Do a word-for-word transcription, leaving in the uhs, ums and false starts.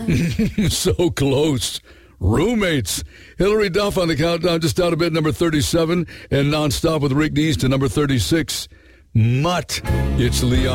So close. Roommates. Hillary Duff on the countdown, just out a bit, number thirty-seven, and Nonstop with Rick Dees to number thirty-six. Mutt. It's Leon.